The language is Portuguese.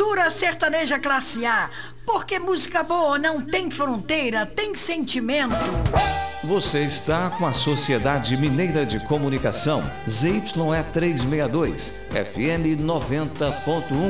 Mistura sertaneja classe A, porque música boa não tem fronteira, tem sentimento. Você está com a Sociedade Mineira de Comunicação, ZYE 362, FM 90.1.